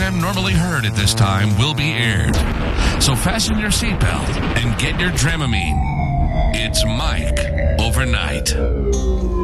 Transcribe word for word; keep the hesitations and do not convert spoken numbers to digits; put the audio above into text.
program normally heard at this time will be aired. So fasten your seatbelt and get your Dramamine. It's Mike Overnight.